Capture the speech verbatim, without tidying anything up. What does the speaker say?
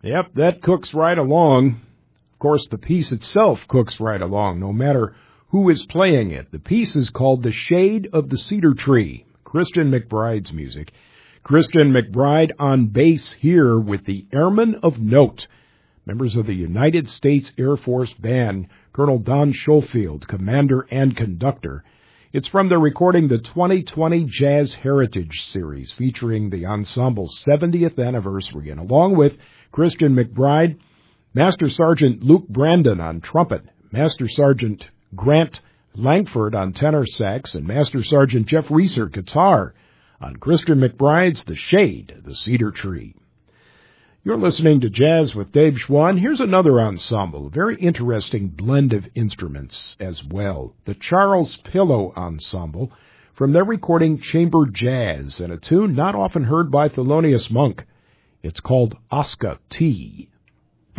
Yep, that cooks right along. Of course, the piece itself cooks right along, no matter who is playing it. The piece is called The Shade of the Cedar Tree, Christian McBride's music. Christian McBride on bass here with the Airmen of Note, members of the United States Air Force Band, Colonel Don Schofield, commander and conductor. It's from the recording The twenty twenty Jazz Heritage Series, featuring the ensemble's seventieth anniversary, and along with Christian McBride, Master Sergeant Luke Brandon on trumpet, Master Sergeant Grant Langford on tenor sax, and Master Sergeant Jeff Reeser guitar on Christian McBride's The Shade of the Cedar Tree. You're listening to Jazz with Dave Schwann. Here's another ensemble, a very interesting blend of instruments as well. The Charles Pillow Ensemble, from their recording Chamber Jazz, and a tune not often heard by Thelonious Monk. It's called Oscar T.